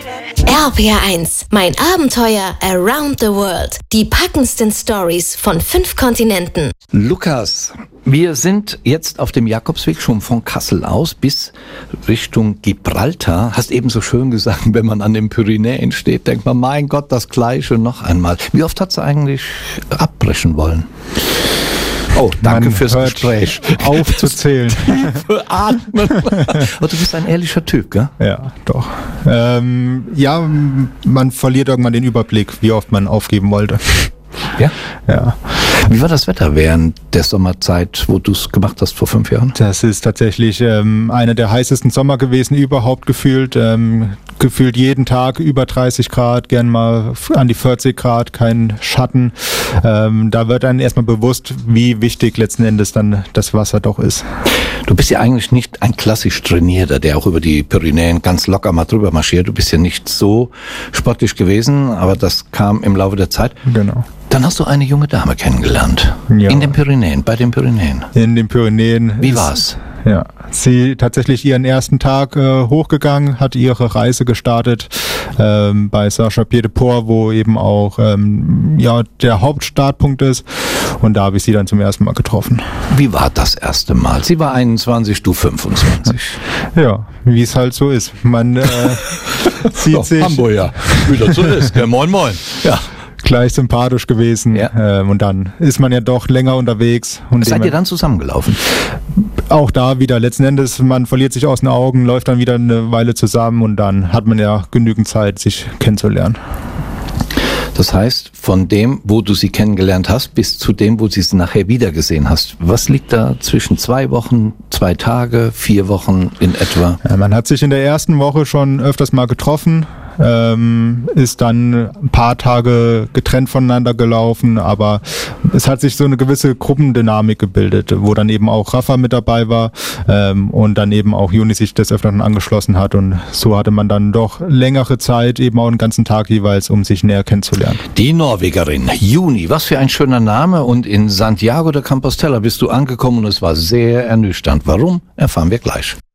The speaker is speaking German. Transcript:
RPR1, mein Abenteuer around the world. Die packendsten Stories von 5 Kontinenten. Lukas, wir sind jetzt auf dem Jakobsweg schon von Kassel aus bis Richtung Gibraltar. Hast eben so schön gesagt, wenn man an den Pyrenäen steht, denkt man, mein Gott, das Gleiche noch einmal. Wie oft hat sie eigentlich abbrechen wollen? Oh, danke fürs Gespräch. Aufzuzählen. Tiefe Atmen. Aber du bist ein ehrlicher Typ, gell? Ja, doch. Ja, man verliert irgendwann den Überblick, wie oft man aufgeben wollte. Ja? Ja. Wie war das Wetter während der Sommerzeit, wo du es gemacht hast vor 5 Jahren? Das ist tatsächlich einer der heißesten Sommer gewesen überhaupt gefühlt. Gefühlt jeden Tag über 30 Grad, gern mal an die 40 Grad, kein Schatten. Da wird einem erstmal bewusst, wie wichtig letzten Endes dann das Wasser doch ist. Du bist ja eigentlich nicht ein klassisch Trainierter, der auch über die Pyrenäen ganz locker mal drüber marschiert. Du bist ja nicht so sportlich gewesen, aber das kam im Laufe der Zeit. Genau. Dann hast du eine junge Dame kennengelernt. Ja. In den Pyrenäen, bei den Pyrenäen. In den Pyrenäen. Wie war's? Ja, sie tatsächlich ihren ersten Tag hochgegangen, hat ihre Reise gestartet bei Saint-Champier-de-Port, wo eben auch der Hauptstartpunkt ist. Und da habe ich sie dann zum ersten Mal getroffen. Wie war das erste Mal? Sie war 21, du 25. Ja, wie es halt so ist. Man sieht sich. Hamburg, ja. Wie das so ist. Ja, moin, moin. Ja. Gleich sympathisch gewesen. Ja. Und dann ist man ja doch länger unterwegs. Und seid ihr dann zusammengelaufen? Auch da wieder letzten Endes, man verliert sich aus den Augen, läuft dann wieder eine Weile zusammen und dann hat man ja genügend Zeit, sich kennenzulernen. Das heißt, von dem, wo du sie kennengelernt hast, bis zu dem, wo du sie nachher wiedergesehen hast. Was liegt da zwischen 2 Wochen, 2 Tage, 4 Wochen in etwa? Ja, man hat sich in der ersten Woche schon öfters mal getroffen. Ist dann ein paar Tage getrennt voneinander gelaufen, aber es hat sich so eine gewisse Gruppendynamik gebildet, wo dann eben auch Rafa mit dabei war und dann eben auch Juni sich des Öfteren angeschlossen hat und so hatte man dann doch längere Zeit, eben auch einen ganzen Tag jeweils, um sich näher kennenzulernen. Die Norwegerin, Juni, was für ein schöner Name, und in Santiago de Compostela bist du angekommen und es war sehr ernüchternd. Warum? Erfahren wir gleich.